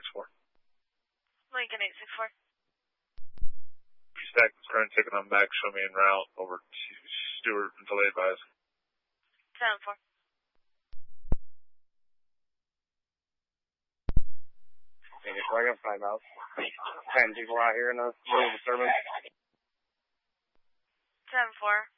864. Lincoln 864. Stack this current ticket on back, show me en route over to Stewart until they advise. 7-4. Okay, so I got 5 out. 10 people out here in the middle of the disturbance. 7-4.